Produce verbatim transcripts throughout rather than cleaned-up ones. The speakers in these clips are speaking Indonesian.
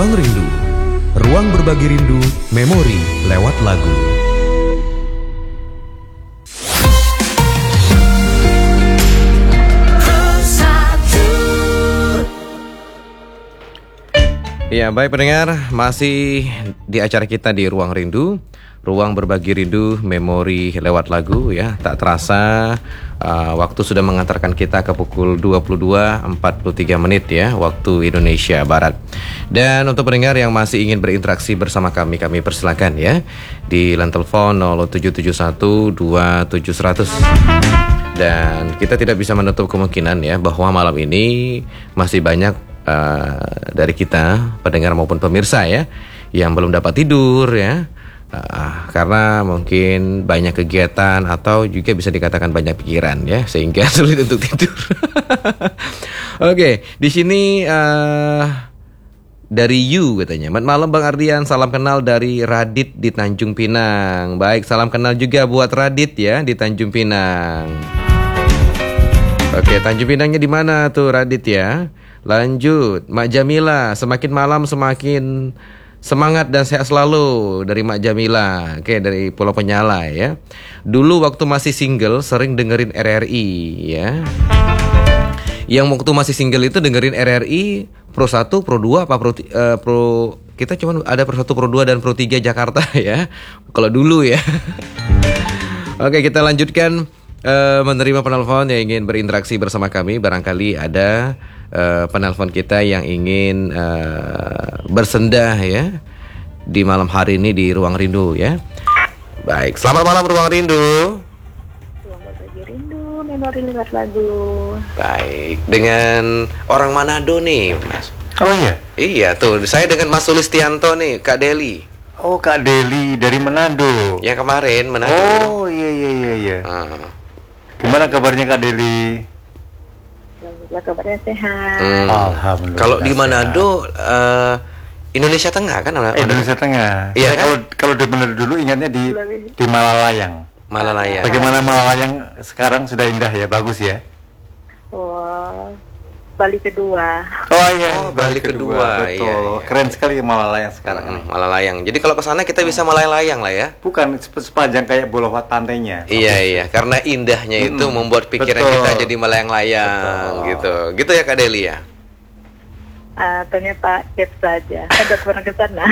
Ruang Rindu, ruang berbagi rindu, memori lewat lagu. Ya, baik pendengar, masih di acara kita di Ruang Rindu, ruang berbagi rindu, memori lewat lagu ya. Tak terasa uh, waktu sudah mengantarkan kita ke pukul dua puluh dua empat puluh tiga menit ya, waktu Indonesia Barat. Dan untuk pendengar yang masih ingin berinteraksi bersama kami, kami persilakan ya di line telepon nol tujuh tujuh satu dua tujuh seratus. Dan kita tidak bisa menutup kemungkinan ya bahwa malam ini masih banyak Uh, dari kita, pendengar maupun pemirsa ya, yang belum dapat tidur ya, uh, karena mungkin banyak kegiatan atau juga bisa dikatakan banyak pikiran ya, sehingga sulit untuk tidur. Oke, okay, di sini uh, dari You katanya, selamat malam Bang Ardian, salam kenal dari Radit di Tanjung Pinang. Baik, salam kenal juga buat Radit ya di Tanjung Pinang. Oke, okay, Tanjung Pinangnya di mana tuh Radit ya? Lanjut, Mak Jamila, semakin malam semakin semangat dan sehat selalu dari Mak Jamila. Oke, dari Pulau Penyala ya. Dulu waktu masih single sering dengerin R R I ya. Yang waktu masih single itu dengerin R R I Pro satu, Pro dua apa Pro uh, Pro kita cuma ada Pro satu, Pro dua dan Pro tiga Jakarta ya. Kalau dulu ya. Oke, kita lanjutkan uh, menerima penelpon yang ingin berinteraksi bersama kami. Barangkali ada Uh, penelpon kita yang ingin uh, bersendah ya di malam hari ini di Ruang Rindu ya. Baik, selamat malam Ruang Rindu. Selamat pagi Rindu, memori lewat lagu. Baik, dengan orang Manado nih Mas. Oh iya? Iya tuh, saya dengan Mas Sulistianto nih, Kak Deli. Oh, Kak Deli dari Manado. Yang kemarin Manado. Oh iya iya iya iya. Ah. Gimana kabarnya Kak Deli? Alhamdulillah kabarnya sehat. Hmm. Alhamdulillah. Kalau di Manado uh, Indonesia Tengah kan? Eh, Indonesia Tengah. Iya kan? Kalau kalau di Manado dulu ingatnya di di Malalayang. Malalayang. Bagaimana Malalayang sekarang sudah indah ya, bagus ya? Wah, Bali kedua. Oh iya, Oh, Bali kedua. Betul. Iya, iya. Keren sekali Malalayang sekarang. Hmm, Malalayang. Jadi kalau ke sana kita bisa melayang-layang lah ya. Bukan sepanjang kayak Bolowat pantainya. Iya iya, karena indahnya itu Mm-mm. membuat pikiran Betul. kita jadi melayang-layang Betul. gitu. Gitu ya Kak Deli ya. Ah, ternyata chat saja. Ada pernah ke sana.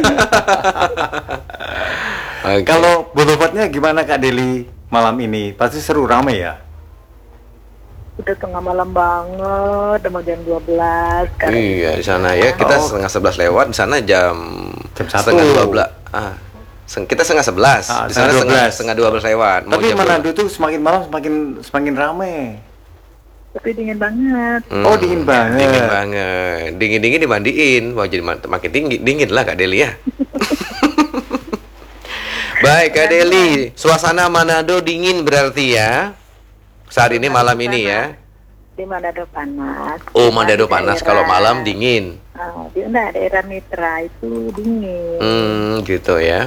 Oke. Kalau Bolowatnya gimana Kak Deli malam ini? Pasti seru, rame ya? Udah tengah malam banget, udah mau jam dua belas sekarang. Iya di sana ya, kita Oh. setengah sebelas lewat, di sana jam Jam satu. setengah dua belas. Ah, seng- kita setengah sebelas, Ah, di sana setengah setengah dua belas. setengah dua belas lewat. Mau Tapi jam Manado tuh semakin malam semakin semakin rame. Tapi dingin banget. Hmm, Oh, dingin banget. Dingin banget. Dingin-dingin dimandiin. Mau jadi ma- makin tinggi, dingin lah Kak Deli ya. Baik Kak Deli, suasana Manado dingin berarti ya. Saat ini malam ini ya. Di Manado panas. Oh, Manado Di panas, daerah- kalau malam dingin. Ah, di enggak, daerah Mitra itu dingin. Hmm, gitu ya.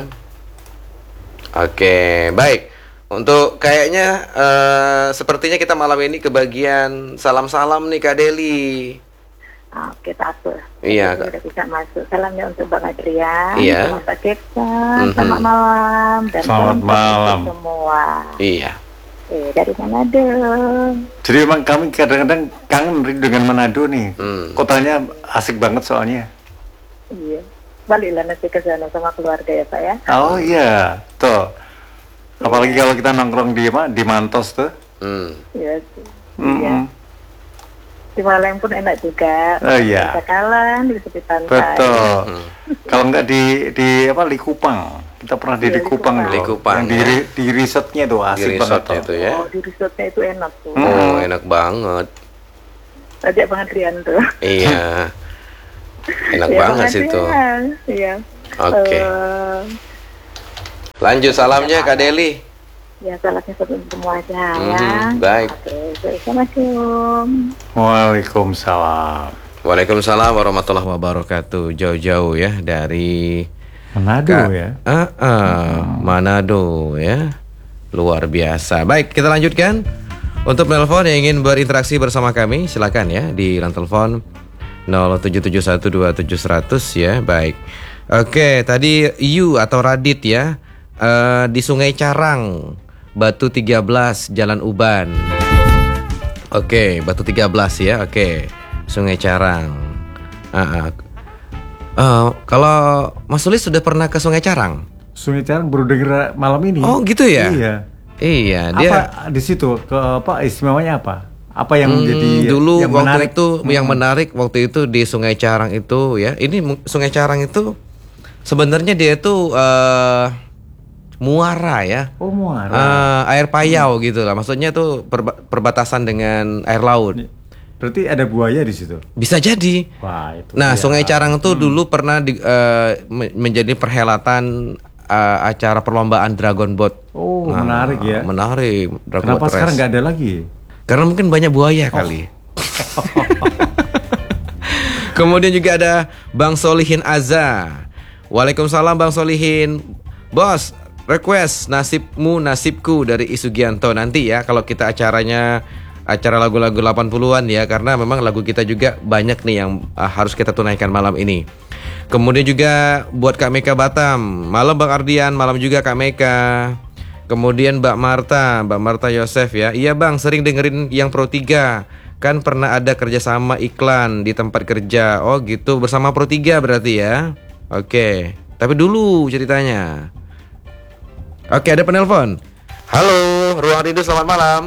Oke, baik. Untuk kayaknya eh, sepertinya kita malam ini kebagian salam-salam nih Kak Deli. Ah, Oke, takut. Iya, Jadi Kak. udah bisa masuk. Salamnya untuk Bang Adrian, Iya. sama Pak Keksa, Mhm. selamat malam dan Selamat salam untuk malam. semua. Iya. Eh, dari Manado. Jadi memang kami kadang-kadang kangen rindu dengan Manado nih. Hmm. Kotanya asik banget soalnya. Iya. Baliklah nanti ke sana sama keluarga ya Pak ya. Oh iya, tuh. Apalagi kalau kita nongkrong di apa? Di Mantos tuh. Hmm. Iya. Mm-mm. Iya. Di Malang pun enak juga. Oh, iya. Bisa kalan di tepi pantai. Betul. Hmm. Kalau nggak di di apa Likupang. Kita pernah di Iya, Likupang Likupang. dulu. Likupang, Yang di, ya. ri- di resortnya tuh Di asik banget resortnya tuh. itu ya. Oh, di resortnya itu enak tuh. Hmm. Oh, enak banget. Ajak Bang Adrian tuh. Iya. Enak Iya, banget Bang sih itu. Adrian. Iya. Oke. Eh, Lanjut salamnya Kak Deli. ya salamnya untuk semua aja Mhm, ya. baik. Oke, Assalamualaikum. Waalaikumsalam. Waalaikumsalam warahmatullahi wabarakatuh. Jauh-jauh ya dari Manado Kak- ya. Ah, ah, Manado ya. Luar biasa. Baik, kita lanjutkan. Untuk menelpon yang ingin berinteraksi bersama kami, silakan ya di line telepon nol tujuh tujuh satu dua tujuh seratus ya. Baik. Oke, tadi Yu atau Radit ya. Uh, di Sungai Carang, Batu tiga belas, Jalan Uban. Oke, Batu tiga belas ya. Oke. Sungai Carang. Uh, uh. Uh, kalau Mas Sulis sudah pernah ke Sungai Carang? Sungai Carang baru dengar malam ini. Oh, gitu ya? Iya. Iya, dia apa di situ ke apa istimewanya apa? Apa yang Hmm, menjadi dulu yang waktu menarik? itu Hmm. yang menarik waktu itu di Sungai Carang itu ya. Ini mu- Sungai Carang itu sebenarnya dia itu eh, muara ya. Oh, muara. Eh, air payau gitu lah. Maksudnya tuh perba- perbatasan dengan air laut. Berarti ada buaya di situ. Bisa jadi. Wah, itu. Nah, dia. Sungai Carang itu dulu pernah di- eh, me- menjadi perhelatan eh, acara perlombaan Dragon Boat. Oh, Nah, menarik ya. Menarik. Dragon Kenapa Boat sekarang Race. nggak ada lagi? Karena mungkin banyak buaya kali. Kemudian juga ada Bang Solihin Azza. Waalaikumsalam Bang Solihin. Bos, request Nasibmu Nasibku dari Isugianto nanti ya kalau kita acaranya acara lagu-lagu delapan puluhan ya, karena memang lagu kita juga banyak nih yang uh, harus kita tunaikan malam ini. Kemudian juga buat Kak Meka Batam. Malam Bang Ardian, malam juga Kak Meka. Kemudian Mbak Marta, Mbak Marta Yosef ya. Iya Bang, sering dengerin yang Pro tiga. Kan pernah ada kerjasama iklan di tempat kerja. Oh gitu, bersama Pro tiga berarti ya. Oke, tapi dulu ceritanya. Oke, ada penelpon. Halo, Ruang Rindu, selamat malam.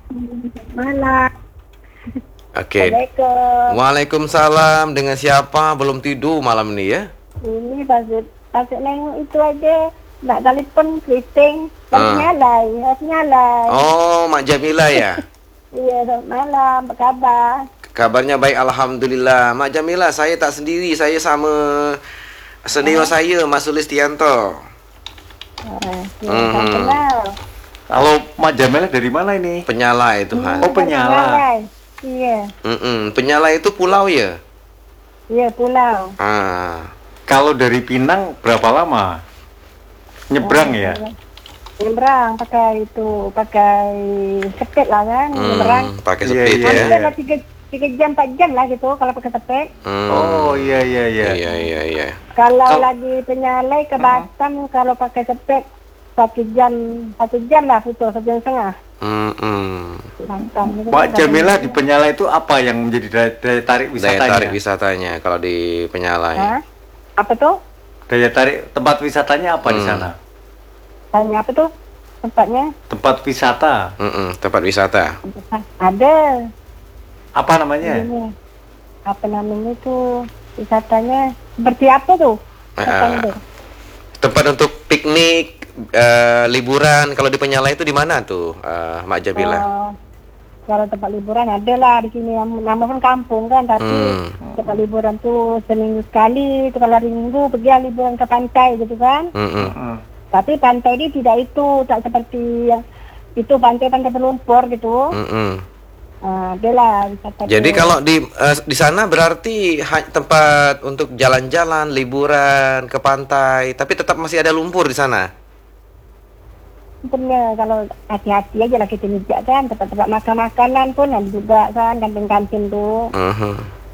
Malam. Oke. Assalamualaikum. Waalaikumsalam. Dengan siapa? Belum tidur malam ini ya? Ini pasut pasut nengok itu aja. Nak telepon keriting. Ah. Harus nyalai, harus nyalai. Oh, Mak Jamila ya. Iya, selamat malam. Apa kabar? Kabarnya baik, alhamdulillah. Mak Jamila, saya tak sendiri. Saya sama senior saya, Mas Sulistianto. Ah, ya, Mhm. tak kenal. Kalau Mak Jamila dari mana ini? Penyala itu Han. Oh, penyala. Nyalai. Iya, Mm-mm. Penyala itu pulau ya. iya pulau. Ah. Kalau dari Pinang berapa lama? Nyebrang ya? Nyebrang pakai itu, pakai sepet lah kan, nyebrang. Hmm, pakai Iya, sepeda iya, ya. Ada lah tiga, tiga jam, empat jam lah gitu kalau pakai sepet. Hmm. Oh, iya iya iya. Iya iya iya. Kalau Kal- lagi penyalai ke Batam, kalau pakai sepet satu jam, satu jam lah putus, satu jam setengah. Mm-mm. Batam. Itu Mak kan Jamila ada- di Penyala itu apa yang menjadi daya, daya tarik Daya wisatanya? tarik wisatanya kalau di Penyala ya. Hah? Apa tuh? Daya tarik tempat wisatanya apa di Hmm. sana? Tanya apa tuh tempatnya? Tempat wisata. Mm-mm. Tempat wisata. Ada. Apa namanya? Ini. Apa namanya itu? Wisatanya seperti apa tuh? Wisatanya Ah. tuh? Tempat untuk piknik, eh, liburan. Kalau di Penyala itu di mana tuh, eh, Mak Jamila? Oh, kalau tempat liburan ada lah di sini, yang nama pun kampung kan, tapi Hmm. tempat liburan tuh seminggu sekali, itu kalau hari Minggu pergi liburan ke pantai gitu kan. Mm-mm. Hmm. Tapi pantai ini tidak itu, tak seperti yang itu pantai-pantai berlumpur gitu. Mm-mm. Uh, ada lah wisata Jadi tuh. kalau di eh, di sana berarti ha- tempat untuk jalan-jalan, liburan ke pantai, tapi tetap masih ada lumpur di sana. Sebenarnya kalau hati-hati aja lah kita mijak kan, tempat-tempat makan makanan pun ada juga kan, kantin-kantin tuh. Mhm.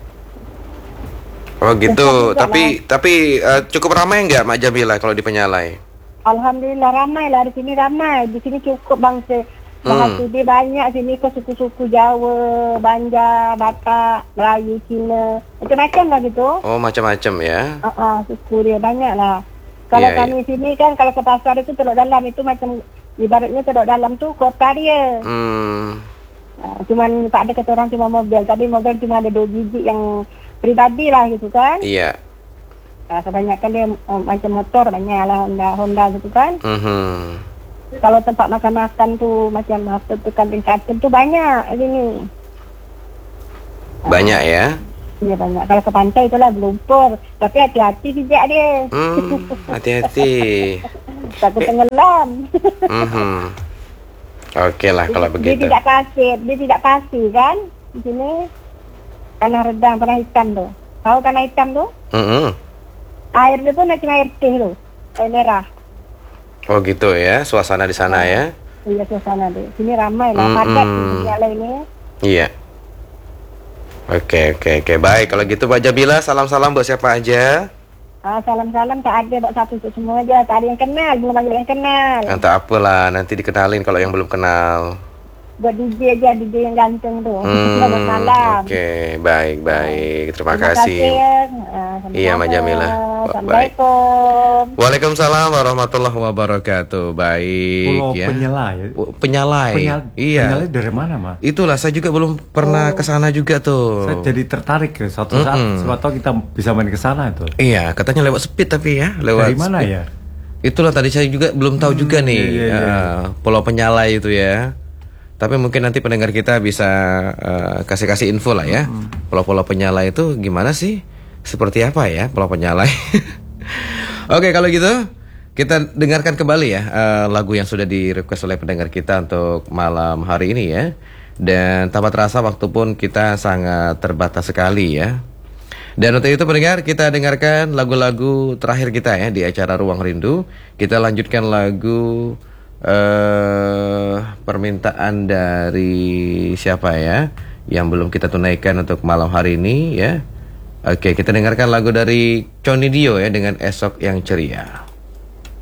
Oh gitu. Tempat juga Tapi tapi eh, cukup ramai nggak Mak Jamila kalau di Penyalai? Alhamdulillah ramai lah, di sini ramai. Di sini cukup bangsa. Bahasa dia banyak sini ke suku-suku Jawa, Banjar, Batak, Melayu, Cina. Macam-macam lah gitu. Oh macam-macam ya. Uh, uh, suku dia banyak lah. Kalau Iya, kami sini kan, kalau ke pasar itu teluk dalam itu macam, ibaratnya teluk dalam tu kota dia. Hmm. Uh, cuman tak ada kata orang cuma mobil. Tapi mobil cuma ada dua biji yang pribadi lah gitu kan. Iya. Uh, kebanyakan dia uh, macam motor banyak lah, Honda, Honda gitu kan. Mhm. Kalau tempat makan-makan tuh macam apa tuh kantin-kantin tuh banyak ini. Banyak ya. Iya banyak. Kalau ke pantai itulah berlumpur. Tapi hati-hati sejak dia. Hmm. Hati-hati. Takut tenggelam. Mhm. Oke lah kalau Dia begitu. tidak pasir, dia tidak pasir kan? Di sini tanah redang, tanah hitam tuh. Tahu tanah hitam tuh? Mhm. Air dia tuh macam air teh tuh, air merah. Oh gitu ya, suasana di sana ya. Iya suasana deh. Sini ramai lah, Mm-mm. padat di Jalan ini. Iya. Oke, oke, oke. Baik, kalau gitu Mbak Jamila, salam-salam buat siapa aja? Ah, salam-salam tak ada buat satu untuk semua aja. Tak ada yang kenal, belum ada yang kenal. Entah apalah, nanti dikenalin kalau yang belum kenal. Buat D J aja, D J yang ganteng tuh. Hmm, Selamat malam. Oke, baik, baik. Terima, Terima kasih. ya. Ah, sama-sama. Iya, Mbak Jamila. Baik. Assalamualaikum. Waalaikumsalam warahmatullahi wabarakatuh. Baik, Pulau ya. Penyelai. Oh, Penyalai. Penyal- Iya. Penyalai dari mana, Mas? Itulah saya juga belum pernah ke sana juga tuh. Saya jadi tertarik ya. Suatu saat, Mm-mm. siapa tahu kita bisa main ke sana itu. Iya, katanya lewat speed tapi ya, lewat Dari mana speed. ya? Itulah tadi saya juga belum tahu juga nih, iya, iya, iya. eh, Pulau Penyalai itu ya. Tapi mungkin nanti pendengar kita bisa eh, kasih-kasih info lah ya. Pulau-pulau Penyalai itu gimana sih? Seperti apa ya Pulau Penyalai? Oke, kalau gitu kita dengarkan kembali ya eh, lagu yang sudah di-request oleh pendengar kita untuk malam hari ini ya. Dan tanpa terasa waktu pun kita sangat terbatas sekali ya. Dan untuk itu pendengar, kita dengarkan lagu-lagu terakhir kita ya di acara Ruang Rindu. Kita lanjutkan lagu eh permintaan dari siapa ya yang belum kita tunaikan untuk malam hari ini ya. Oke, kita dengarkan lagu dari Conny Dio ya dengan Esok yang Ceria.